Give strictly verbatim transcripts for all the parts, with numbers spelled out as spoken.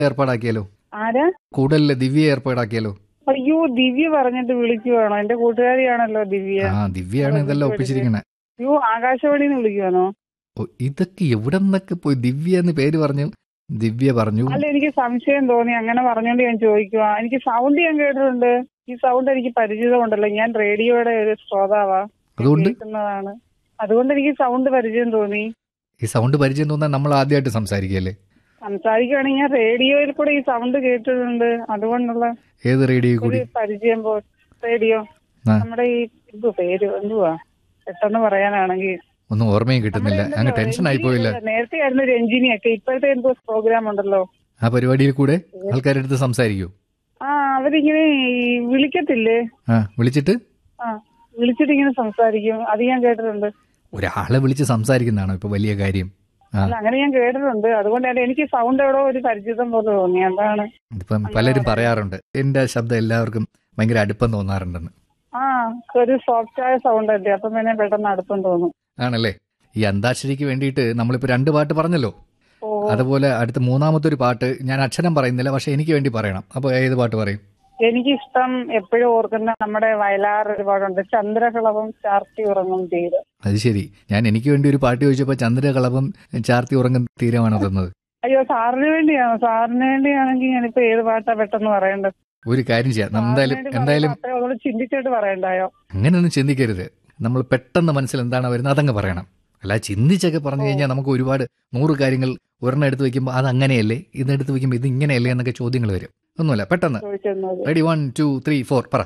ഏർപ്പാടാക്കിയാലോ? ആരാ? കൂടലില് ദിവ്യ ഏർപ്പാടാക്കിയാലോ? അയ്യോ, ദിവ്യ പറഞ്ഞിട്ട് വിളിക്കുവാണോ? എന്റെ കൂട്ടുകാരിയാണല്ലോ ദിവ്യ. ആ ദിവ്യയാണ് ഇതെല്ലാം ഒപ്പിച്ചിരിക്കണേ. അയ്യോ, ആകാശവാണിന്ന് വിളിക്കുവാണോ? ഓ, ഇതൊക്കെ എവിടെ നിന്നൊക്കെ പോയി? ദിവ്യ എന്ന് പേര് പറഞ്ഞു, ദിവ്യ പറഞ്ഞു. അല്ല, എനിക്ക് സംശയം തോന്നി, അങ്ങനെ പറഞ്ഞോണ്ട് ഞാൻ ചോദിക്കുവാ. എനിക്ക് സൗണ്ട് ഞാൻ കേട്ടിട്ടുണ്ട്. ഈ സൗണ്ട് എനിക്ക് പരിചിതമുണ്ടല്ലോ. ഞാൻ റേഡിയോയുടെ ഒരു ശ്രോതാവാ, അതുകൊണ്ട് കേൾക്കുന്നതാണ്. അതുകൊണ്ട് എനിക്ക് സൗണ്ട് പരിചയം തോന്നി. ഈ സൗണ്ട് പരിചയം തോന്നാൻ നമ്മൾ ആദ്യമായിട്ട് സംസാരിക്കല്ലേ? സംസാരിക്കുകയാണെങ്കിൽ ഞാൻ റേഡിയോയിൽ കൂടെ ഈ സൗണ്ട് കേട്ടിട്ടുണ്ട്. അതുകൊണ്ടുള്ള ഏത് റേഡിയോ ഒരു കൂടി? പരിചയം പോ റേഡിയോ ആ, നമ്മുടെ ഈ ഇത് പേര് എന്തുവാ പെട്ടെന്ന് പറയാനാണെങ്കിൽ ഒന്നും ഓർമ്മയും കിട്ടുന്നില്ല. അങ്ങ് ടെൻഷൻ ആയിപ്പോയില്ല. നേരത്തെ ആയിരുന്നു രഞ്ജിനിയൊക്കെ. ഇപ്പോഴത്തെ എന്തോ പ്രോഗ്രാം ഉണ്ടല്ലോ, ആ പരിപാടിയിൽ കൂടെ ആൾക്കാരുടെ അടുത്ത് സംസാരിക്കൂ. ആ അവരിങ്ങനെ ഈ വിളിക്കത്തില്ലേ? ആ, വിളിച്ചിട്ട് ആ വിളിച്ചിട്ട് ഇങ്ങനെ സംസാരിക്കും. അത് ഞാൻ കേട്ടിട്ടുണ്ട്. ഒരാളെ വിളിച്ച് സംസാരിക്കുന്നതാണോ ഇപ്പൊ വലിയ കാര്യം? ആ, അല്ല, അങ്ങനെ ഞാൻ കേട്ടിട്ടുണ്ട്. അതുകൊണ്ടാണ് എനിക്ക് സൗണ്ട് എവിടെ ഒരു പരിചിതം പോലെ തോന്നി. അതാണ്. ഇതിപ്പം പലരും പറയാറുണ്ട് എന്റെ ശബ്ദം എല്ലാവർക്കും ഭയങ്കര അടുപ്പം തോന്നാറുണ്ടെന്ന്. ആ ഒരു സോഫ്റ്റ് ആയ സൗണ്ട് അല്ലേ, അപ്പം പിന്നെ പെട്ടെന്ന് അടുപ്പം തോന്നും. ആണല്ലേ? ഈ അന്താക്ഷരിക്ക് വേണ്ടിയിട്ട് നമ്മളിപ്പോ രണ്ട് പാട്ട് പറഞ്ഞല്ലോ. ഓ, അതുപോലെ അടുത്ത മൂന്നാമത്തെ ഒരു പാട്ട് ഞാൻ അക്ഷരം പറയുന്നില്ല, പക്ഷെ എനിക്ക് വേണ്ടി പറയണം. അപ്പൊ ഏത് പാട്ട് പറയും? എനിക്കിഷ്ടം എപ്പോഴും ഓർക്കുന്ന നമ്മുടെ വയലാർ ഒരുപാടുണ്ട്, ചന്ദ്രകളവും ചാർത്തി ഉറങ്ങും തീരെ. അത് ശരി. ഞാൻ എനിക്ക് വേണ്ടി ഒരു പാട്ട് ചോദിച്ചപ്പോ ചന്ദ്രകളഭം ചാർത്തി ഉറങ്ങും തീരമാണ് തന്നത്. അയ്യോ, സാറിന് വേണ്ടിയാണോ? സാറിന് വേണ്ടിയാണെങ്കിൽ ഞാനിപ്പോ ഏത് പാട്ടാ പെട്ടെന്ന് പറയേണ്ടത്? ഒരു കാര്യം ചെയ്യാം, എന്തായാലും എന്തായാലും അതുകൊണ്ട് ചിന്തിച്ചിട്ട് പറയണ്ടായോ? അങ്ങനെയൊന്നും ചിന്തിക്കരുത്. നമ്മൾ പെട്ടെന്ന് മനസ്സിൽ എന്താണ് വരുന്നത് അതങ്ങ് പറയണം. അല്ല, ചിന്തിച്ചൊക്കെ പറഞ്ഞു കഴിഞ്ഞാൽ നമുക്ക് ഒരുപാട് നൂറ് കാര്യങ്ങൾ ഒരെണ്ണം എടുത്ത് വെക്കുമ്പോൾ അത് അങ്ങനെയല്ലേ, ഇതെടുത്ത് വെക്കുമ്പോൾ ഇത് ഇങ്ങനെയല്ലേ എന്നൊക്കെ ചോദ്യങ്ങൾ വരും. ഒന്നുമില്ല, പെട്ടെന്ന്. Ready, one two three four പറ.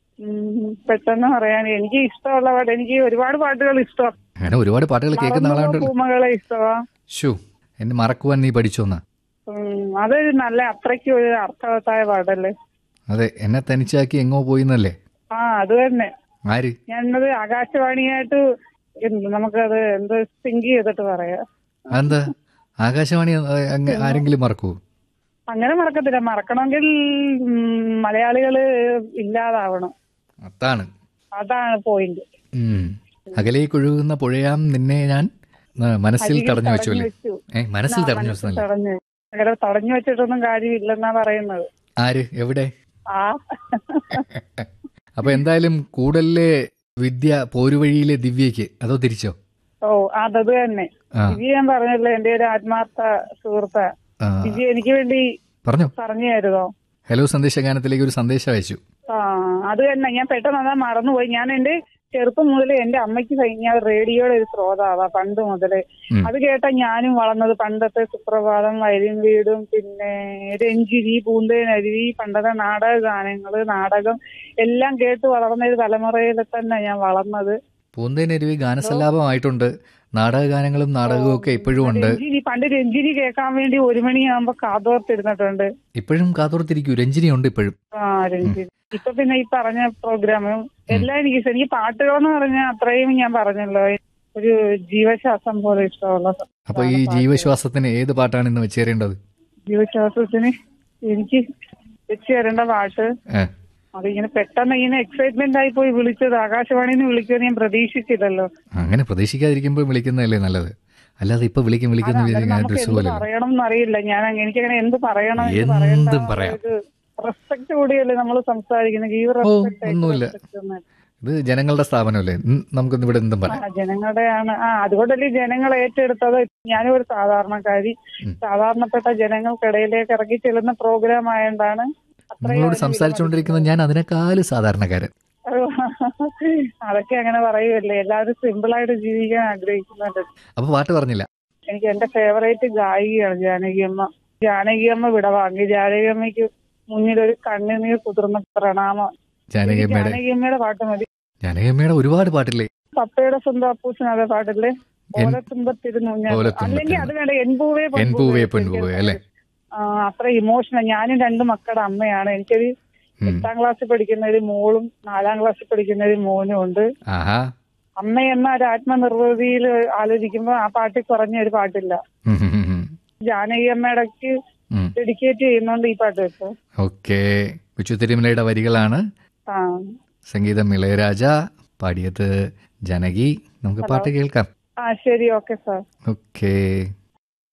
പെട്ടെന്ന് പറയാൻ എനിക്ക് ഇഷ്ടമുള്ള പാട്ട്, എനിക്ക് ഒരുപാട് പാട്ടുകൾ ഇഷ്ടമാണ്. അങ്ങനെ ഒരുപാട് പാട്ടുകൾ കേൾക്കുന്ന ആളാണ്ടല്ലോ. പൂമകളെ ഇഷ്ടമാ. ഷൂ, എന്നെ മറക്കുവാൻ നീ പഠിച്ചോന്നാ. അതൊരു നല്ല അത്രയ്ക്ക് ഒരു അർത്ഥവത്തായ പാട്ടല്ലേ? അതെ, എന്നെ തനിച്ചാക്കി എങ്ങോ പോയിന്നല്ലേ? ആ അത് തന്നെ. ആര്? ഞാനത് ആകാശവാണിയായിട്ട് എന്ത് നമുക്കത് എന്ത് സിങ്ക് ചെയ്തിട്ട് പറയാം. അതെന്താ ആകാശവാണി ആരെങ്കിലും മറക്കൂ? അങ്ങനെ മറക്കത്തില്ല. മറക്കണമെങ്കിൽ മലയാളികള് ഇല്ലാതാവണം. അതാണ് അതാണ് പോയിന്റ്. അകലേക്ക് ഒഴുകുന്ന പുഴയാം നിന്നെ ഞാൻ മനസ്സിൽ തടഞ്ഞു വെച്ചു അല്ലേ? ഏ മനസ്സിൽ തടഞ്ഞു വെച്ചല്ലേ? തടഞ്ഞു തടഞ്ഞു വെച്ചിട്ടൊന്നും കാര്യമില്ലെന്നാ പറയുന്നത്. ആര്? എവിടെ? ആ അപ്പൊ എന്തായാലും കൂടലിലെ വിദ്യ പോരുവഴിയിലെ ദിവ്യക്ക്, അതോ തിരിച്ചോ? ഓ അതത് തന്നെ. ദിവ്യ ഞാൻ പറഞ്ഞല്ലോ, എന്റെ ഒരു ആത്മാർത്ഥ സുഹൃത്ത്. ദിവ്യ എനിക്ക് വേണ്ടി പറഞ്ഞു പറഞ്ഞു തരുതോ? ഹലോ സന്ദേശഗാനത്തിലേക്ക് ഒരു സന്ദേശം അയച്ചു. ആ അത് തന്നെ. ഞാൻ പെട്ടെന്ന് അതാ മറന്നുപോയി. ഞാൻ എന്റെ ചെറുപ്പം മുതലേ എന്റെ അമ്മയ്ക്ക് ഞാൻ റേഡിയോയുടെ ഒരു ശ്രോതാവാ പണ്ട് മുതലേ. അത് കേട്ടാ ഞാനും വളർന്നത്. പണ്ടത്തെ സുപ്രഭാതം, വയലിൻ വീടും, പിന്നെ രഞ്ജിനി, പൂന്തേനരുവി, പണ്ടത്തെ നാടക ഗാനങ്ങള്, നാടകം എല്ലാം കേട്ട് വളർന്ന ഒരു തലമുറയിൽ തന്നെ ഞാൻ വളർന്നത്. പൂന്തേനരുവി ഗാനസല്ലാപമായിട്ടുണ്ട്. നാടകഗാനങ്ങളും നാടകവും ഒക്കെ ഇപ്പോഴും ഉണ്ട്. രഞ്ജിനി, പണ്ട് രഞ്ജിനി കേൾക്കാൻ വേണ്ടി ഒരു മണിയാകുമ്പോ കാതോർത്തിരുന്നിട്ടുണ്ട്. ഇപ്പോഴും കാതോർത്തിരിക്കൂ. രഞ്ജിനി ഉണ്ട് ഇപ്പോഴും. ആ രഞ്ജിനി. ഇപ്പൊ പിന്നെ ഈ പറഞ്ഞ പ്രോഗ്രാമും എല്ലാം എനിക്ക് ഇഷ്ടം. എനിക്ക് പാട്ടുകളെന്ന് പറഞ്ഞാൽ അത്രയും ഞാൻ പറഞ്ഞല്ലോ, ഒരു ജീവശ്വാസം പോലെ ഇഷ്ടമുള്ള. അപ്പൊ ഈ ജീവശ്വാസത്തിന് ഏത് പാട്ടാണ് ഇന്ന് വെച്ച് തരേണ്ടത്? ജീവശ്വാസത്തിന് എനിക്ക് വെച്ച് തരേണ്ട പാട്ട് അതിങ്ങനെ പെട്ടെന്ന് ഇങ്ങനെ എക്സൈറ്റ്മെന്റ് ആയി പോയി വിളിച്ചത്. ആകാശവാണിന്ന് വിളിക്കുമെന്ന് ഞാൻ പ്രതീക്ഷിച്ചില്ലല്ലോ. അങ്ങനെ പ്രതീക്ഷിക്കാതിരിക്കുമ്പോൾ വിളിക്കുന്നതല്ലേ നല്ലത്. അല്ലാതെ ഇപ്പൊ വിളിക്കും വിളിക്കുന്ന പറയണം എന്നറിയില്ല ഞാൻ. എനിക്കങ്ങനെ എന്ത് പറയണം, എന്തും പറയാം. റെസ്പെക്ട് കൂടിയല്ലേ നമ്മൾ സംസാരിക്കുന്നത്. ഈ ഒന്നുമില്ല, ഇത് ജനങ്ങളുടെ സ്ഥാപനമല്ലേ, നമുക്കൊന്നും ഇവിടെ എന്തും പറയാം. ജനങ്ങളുടെയാണ്. ആ അതുകൊണ്ടല്ലേ ജനങ്ങൾ ഏറ്റെടുത്തത്. ഞാനും ഒരു സാധാരണക്കാരി, സാധാരണപ്പെട്ട ജനങ്ങൾക്കിടയിലേക്ക് ഇറങ്ങി ചെല്ലുന്ന പ്രോഗ്രാം ആയതുകൊണ്ടാണ് നിങ്ങളോട് സംസാരിച്ചുകൊണ്ടിരിക്കുന്നത് ഞാൻ അതിനേക്കാളും സാധാരണക്കാരൻ. അതൊക്കെ അങ്ങനെ പറയുമല്ലേ, എല്ലാവരും സിമ്പിളായിട്ട് ജീവിക്കാൻ ആഗ്രഹിക്കുന്നുണ്ട്. അപ്പൊ പാട്ട് പറഞ്ഞില്ല. എനിക്ക് എന്റെ ഫേവറേറ്റ് ഗായികയാണ് ജാനകിയമ്മ. ജാനകിയമ്മ വിടവാങ്ങി. ജാനകിയമ്മയ്ക്ക് മുന്നിലൊരു കണ്ണുനീർ കുതിർന്ന പ്രണാമം. ജാനകിയമ്മയുടെ പാട്ട് മതി. ജാനകിയമ്മയുടെ ഒരുപാട് പാട്ടില്ലേ? പപ്പയുടെ സ്വന്തം അപ്പൂസിന് അതേ പാട്ടില്ലേ? ഓലത്തുമ്പത്തിരുന്നു. അല്ലെങ്കിൽ അത് വേണ്ട, എൻപൂവേ എൻപൂവേ പെൺപൂവേ അല്ലേ? അത്ര ഇമോഷണൽ. ഞാനും രണ്ട് മക്കളുടെ അമ്മയാണ്. എനിക്കൊരു എട്ടാം ക്ലാസ്സിൽ പഠിക്കുന്ന ഒരു മോളും നാലാം ക്ലാസ്സിൽ പഠിക്കുന്ന ഒരു മോനും ഉണ്ട്. അമ്മ എന്ന ഒരു ആത്മനിർവൃതിയിൽ ആലോചിക്കുമ്പോ ആ പാട്ടിൽ കുറഞ്ഞ ഒരു പാട്ടില്ല. ജാനകി അമ്മയുടെക്ക് ഡെഡിക്കേറ്റ് ചെയ്യുന്നോണ്ട് ഈ പാട്ട് വെച്ചു. ഓക്കെ. കൊച്ചു തിരുമലയുടെ വരികളാണ്, സംഗീതം ഇളയരാജ, പാടിയത് ജാനകി. നമുക്ക് പാട്ട് കേൾക്കാം. ആ ശരി, ഓക്കെ സാർ. ഓക്കെ.